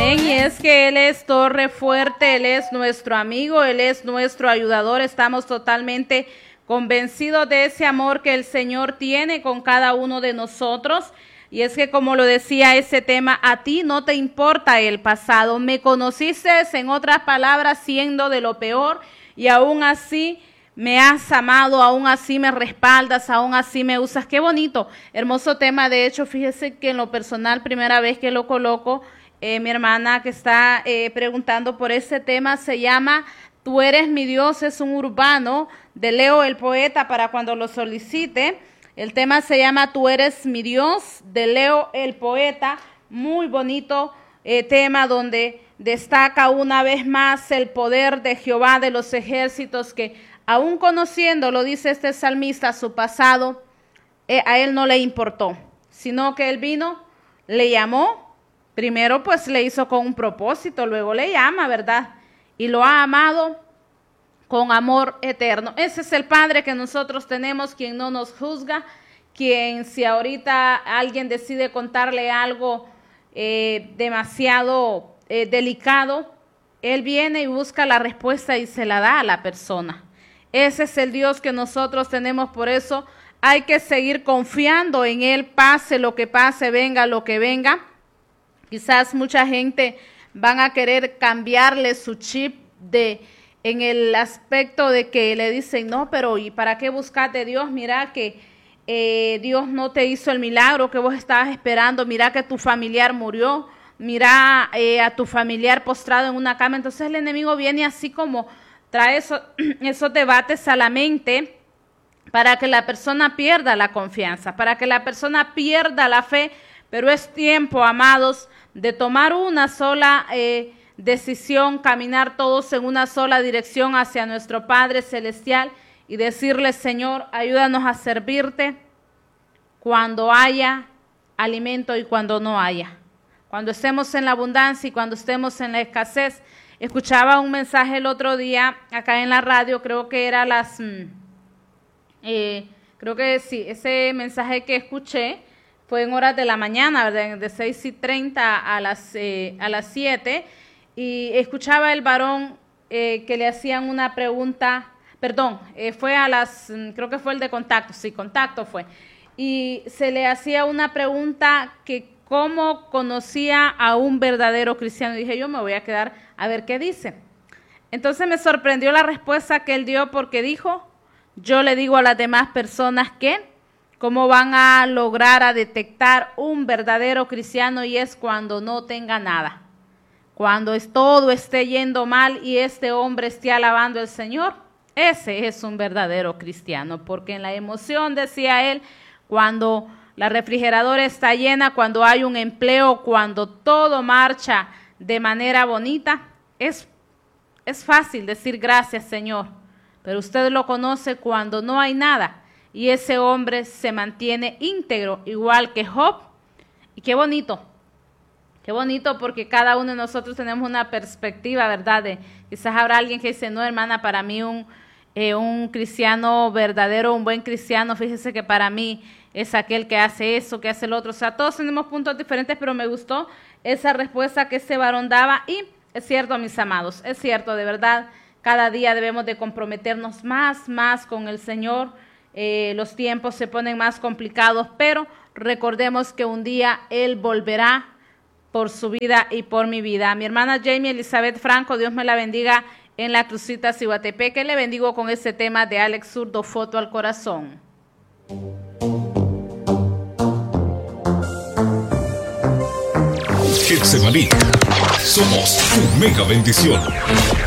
Amén. Y es que Él es torre fuerte, Él es nuestro amigo, Él es nuestro ayudador. Estamos totalmente convencidos de ese amor que el Señor tiene con cada uno de nosotros. Y es que, como lo decía ese tema, a ti no te importa el pasado. Me conociste, en otras palabras, siendo de lo peor, y aún así me has amado, aún así me respaldas, aún así me usas. Qué bonito, hermoso tema. De hecho, fíjese que en lo personal, primera vez que lo coloco, mi hermana que está preguntando por ese tema, se llama Tú eres mi Dios, es un urbano de Leo el Poeta para cuando lo solicite. El tema se llama Tú eres mi Dios, de Leo el Poeta. Muy bonito tema donde destaca una vez más el poder de Jehová de los ejércitos, que aún conociendo, lo dice este salmista, su pasado, a él no le importó, sino que él vino, le llamó, primero pues le hizo con un propósito, luego le llama, ¿verdad? Y lo ha amado con amor eterno. Ese es el Padre que nosotros tenemos, quien no nos juzga, quien si ahorita alguien decide contarle algo demasiado delicado, Él viene y busca la respuesta y se la da a la persona. Ese es el Dios que nosotros tenemos, por eso hay que seguir confiando en Él, pase lo que pase, venga lo que venga. Quizás mucha gente van a querer cambiarle su chip en el aspecto de que le dicen, no, pero ¿y para qué buscaste a Dios? Mira que Dios no te hizo el milagro que vos estabas esperando, mira que tu familiar murió, mira a tu familiar postrado en una cama. Entonces el enemigo viene así como trae esos debates a la mente para que la persona pierda la confianza, para que la persona pierda la fe, pero es tiempo, amados, de tomar una sola decisión, caminar todos en una sola dirección hacia nuestro Padre Celestial y decirle, Señor, ayúdanos a servirte cuando haya alimento y cuando no haya, cuando estemos en la abundancia y cuando estemos en la escasez. Escuchaba un mensaje el otro día acá en la radio, creo que era creo que sí, ese mensaje que escuché fue en horas de la mañana, de 6:30 a las 7, y escuchaba el varón que le hacían una pregunta, perdón, fue creo que fue el de Contacto, sí, Contacto fue, y se le hacía una pregunta que cómo conocía a un verdadero cristiano. Dije, yo me voy a quedar a ver qué dice. Entonces me sorprendió la respuesta que él dio, porque dijo, yo le digo a las demás personas que cómo van a lograr a detectar un verdadero cristiano, y es cuando no tenga nada, cuando todo esté yendo mal y este hombre esté alabando al Señor. Ese es un verdadero cristiano, porque en la emoción, decía él, cuando la refrigeradora está llena, cuando hay un empleo, cuando todo marcha de manera bonita, es fácil decir gracias, Señor, pero usted lo conoce cuando no hay nada, y ese hombre se mantiene íntegro, igual que Job. Y qué bonito, porque cada uno de nosotros tenemos una perspectiva, ¿verdad? Quizás habrá alguien que dice, no, hermana, para mí un cristiano verdadero, un buen cristiano, fíjese que para mí es aquel que hace eso, que hace el otro. O sea, todos tenemos puntos diferentes, pero me gustó esa respuesta que ese varón daba. Y es cierto, mis amados, es cierto, de verdad, cada día debemos de comprometernos más con el Señor. Los tiempos se ponen más complicados, pero recordemos que un día Él volverá por su vida y por mi vida. Mi hermana Jamie Elizabeth Franco, Dios me la bendiga en la Crucita Cihuatepeque. Le bendigo con ese tema de Alex Zurdo, Foto al Corazón. Getsemaní, somos tu mega bendición.